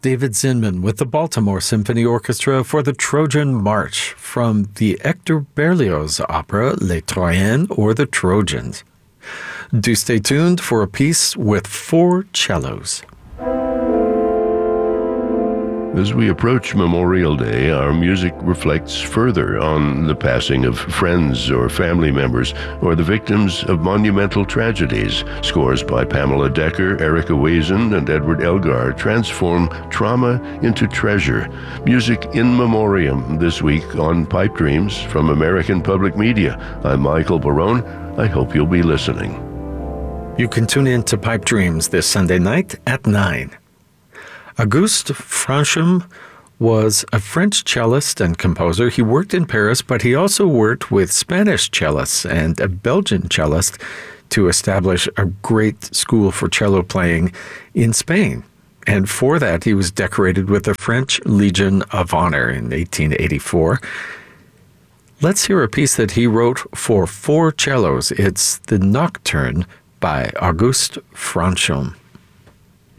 David Zinman with the Baltimore Symphony Orchestra for the Trojan March from the Hector Berlioz opera Les Troyens, or the Trojans. Do stay tuned for a piece with 4 cellos. As we approach Memorial Day, our music reflects further on the passing of friends or family members or the victims of monumental tragedies. Scores by Pamela Decker, Erica Wazen, and Edward Elgar transform trauma into treasure. Music in memoriam this week on Pipe Dreams from American Public Media. I'm Michael Barone. I hope you'll be listening. You can tune in to Pipe Dreams this Sunday night at 9. Auguste Franchomme was a French cellist and composer. He worked in Paris, but he also worked with Spanish cellists and a Belgian cellist to establish a great school for cello playing in Spain. And for that, he was decorated with the French Legion of Honor in 1884. Let's hear a piece that he wrote for 4 cellos. It's the Nocturne by Auguste Franchomme.